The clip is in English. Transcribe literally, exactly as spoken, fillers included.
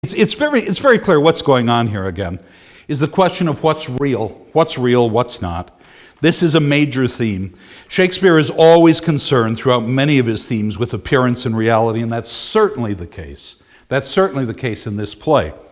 It's, it's, very, it's very clear what's going on here again, is the question of what's real, what's real, what's not. This is a major theme. Shakespeare is always concerned throughout many of his themes with appearance and reality, and that's certainly the case. That's certainly the case in this play.